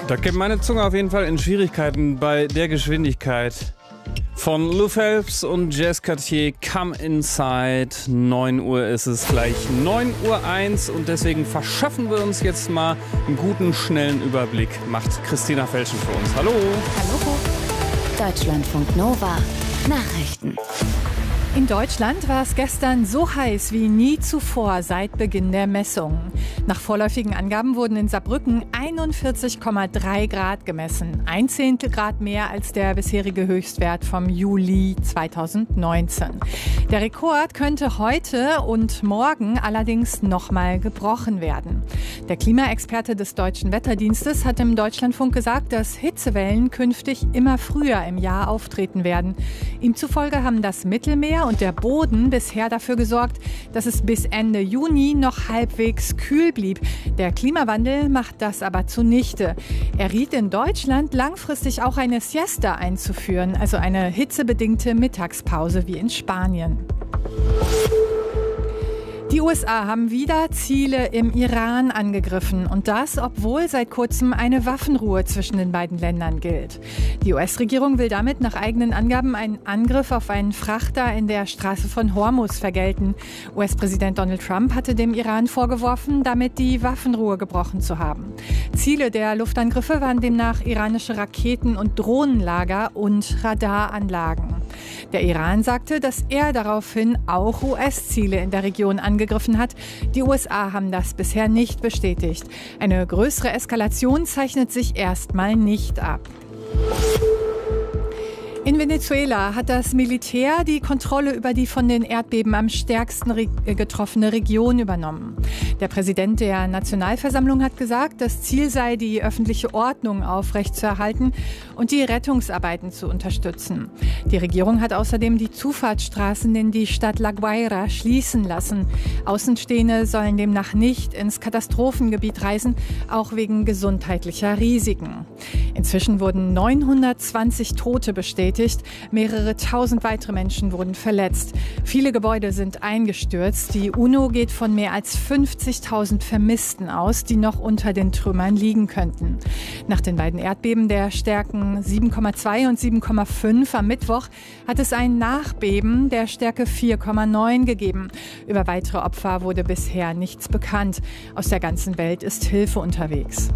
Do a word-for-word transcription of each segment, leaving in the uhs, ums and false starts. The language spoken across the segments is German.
Da kommt meine Zunge auf jeden Fall in Schwierigkeiten bei der Geschwindigkeit. Von Lou Phelps und Jazz Cartier, Come Inside. neun Uhr ist es gleich, neun Uhr eins, und deswegen verschaffen wir uns jetzt mal einen guten, schnellen Überblick. Macht Christina Felschen für uns. Hallo. Hallo. Deutschlandfunk Nova. Nachrichten. In Deutschland war es gestern so heiß wie nie zuvor seit Beginn der Messungen. Nach vorläufigen Angaben wurden in Saarbrücken einundvierzig Komma drei Grad gemessen. Ein Zehntel Grad mehr als der bisherige Höchstwert vom Juli zweitausendneunzehn. Der Rekord könnte heute und morgen allerdings nochmal gebrochen werden. Der Klimaexperte des Deutschen Wetterdienstes hat im Deutschlandfunk gesagt, dass Hitzewellen künftig immer früher im Jahr auftreten werden. Ihm zufolge haben das Mittelmeer und der Boden bisher dafür gesorgt, dass es bis Ende Juni noch halbwegs kühl blieb. Der Klimawandel macht das aber zunichte. Er riet in Deutschland langfristig auch eine Siesta einzuführen, also eine hitzebedingte Mittagspause wie in Spanien. Die U S A haben wieder Ziele im Iran angegriffen, und das, obwohl seit kurzem eine Waffenruhe zwischen den beiden Ländern gilt. Die U S-Regierung will damit nach eigenen Angaben einen Angriff auf einen Frachter in der Straße von Hormuz vergelten. U S-Präsident Donald Trump hatte dem Iran vorgeworfen, damit die Waffenruhe gebrochen zu haben. Ziele der Luftangriffe waren demnach iranische Raketen- und Drohnenlager und Radaranlagen. Der Iran sagte, dass er daraufhin auch U S-Ziele in der Region angegriffen hat. Die U S A haben das bisher nicht bestätigt. Eine größere Eskalation zeichnet sich erstmal nicht ab. In Venezuela hat das Militär die Kontrolle über die von den Erdbeben am stärksten re- getroffene Region übernommen. Der Präsident der Nationalversammlung hat gesagt, das Ziel sei, die öffentliche Ordnung aufrechtzuerhalten und die Rettungsarbeiten zu unterstützen. Die Regierung hat außerdem die Zufahrtsstraßen in die Stadt La Guaira schließen lassen. Außenstehende sollen demnach nicht ins Katastrophengebiet reisen, auch wegen gesundheitlicher Risiken. Inzwischen wurden neunhundertzwanzig Tote bestätigt. Mehrere tausend weitere Menschen wurden verletzt. Viele Gebäude sind eingestürzt. Die UNO geht von mehr als fünfzigtausend Vermissten aus, die noch unter den Trümmern liegen könnten. Nach den beiden Erdbeben der Stärken sieben Komma zwei und sieben Komma fünf am Mittwoch hat es ein Nachbeben der Stärke vier Komma neun gegeben. Über weitere Opfer wurde bisher nichts bekannt. Aus der ganzen Welt ist Hilfe unterwegs.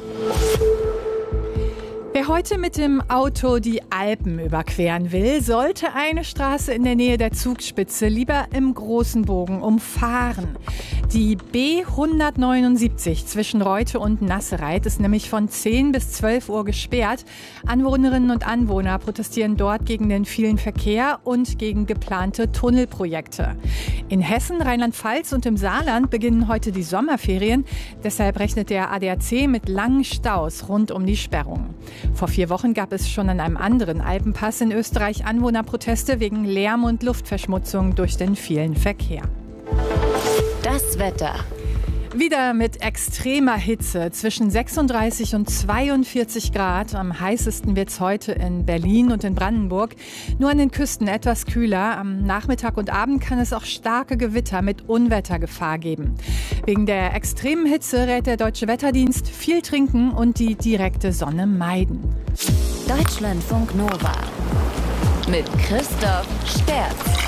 Wer heute mit dem Auto die Alpen überqueren will, sollte eine Straße in der Nähe der Zugspitze lieber im großen Bogen umfahren. Die B hundertneunundsiebzig zwischen Reute und Nassereit ist nämlich von zehn bis zwölf Uhr gesperrt. Anwohnerinnen und Anwohner protestieren dort gegen den vielen Verkehr und gegen geplante Tunnelprojekte. In Hessen, Rheinland-Pfalz und im Saarland beginnen heute die Sommerferien. Deshalb rechnet der A D A C mit langen Staus rund um die Sperrung. Vor vier Wochen gab es schon an einem anderen Alpenpass in Österreich Anwohnerproteste wegen Lärm und Luftverschmutzung durch den vielen Verkehr. Das Wetter. Wieder mit extremer Hitze zwischen sechsunddreißig und zweiundvierzig Grad. Am heißesten wird es heute in Berlin und in Brandenburg. Nur an den Küsten etwas kühler. Am Nachmittag und Abend kann es auch starke Gewitter mit Unwettergefahr geben. Wegen der extremen Hitze rät der Deutsche Wetterdienst viel trinken und die direkte Sonne meiden. Deutschlandfunk Nova mit Christoph Sterz.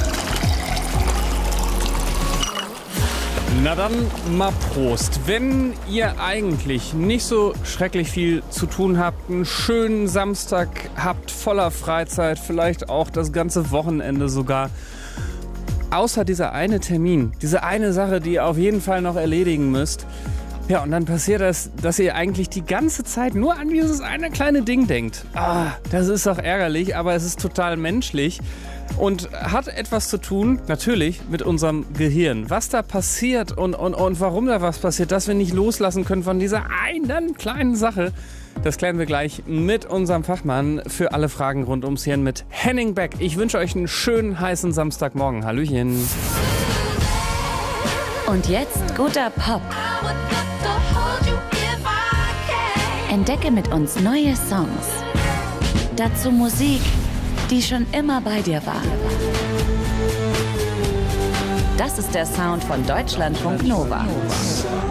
Na dann mal Prost. Wenn ihr eigentlich nicht so schrecklich viel zu tun habt, einen schönen Samstag habt, voller Freizeit, vielleicht auch das ganze Wochenende sogar, außer dieser eine Termin, diese eine Sache, die ihr auf jeden Fall noch erledigen müsst, ja, und dann passiert das, dass ihr eigentlich die ganze Zeit nur an dieses eine kleine Ding denkt. Ah, das ist doch ärgerlich, aber es ist total menschlich. Und hat etwas zu tun, natürlich, mit unserem Gehirn. Was da passiert und, und, und warum da was passiert, dass wir nicht loslassen können von dieser einen kleinen Sache, das klären wir gleich mit unserem Fachmann für alle Fragen rund ums Hirn, mit Henning Beck. Ich wünsche euch einen schönen, heißen Samstagmorgen. Hallöchen. Und jetzt guter Pop. Entdecke mit uns neue Songs. Dazu Musik, die schon immer bei dir war. Das ist der Sound von Deutschlandfunk Nova.